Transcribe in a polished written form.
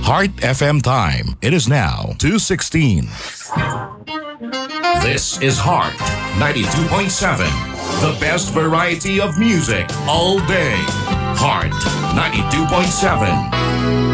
Heart FM time. It is now 2:16. This is Heart 92.7. The best variety of music all day. Heart 92.7.